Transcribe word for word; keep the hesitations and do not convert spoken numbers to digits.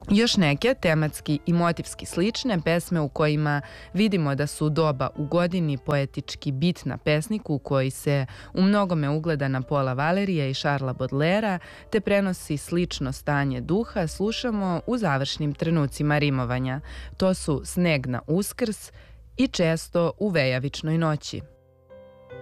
Još neke, tematski i motivski slične, pesme u kojima vidimo da su doba u godini poetički bitna pesniku koji se u mnogome ugleda na Paula Valerija i Charlesa Baudelairea te prenosi slično stanje duha, slušamo u završnim trenucima rimovanja. To su Sneg na Uskrs i Često u vejavičnoj noći.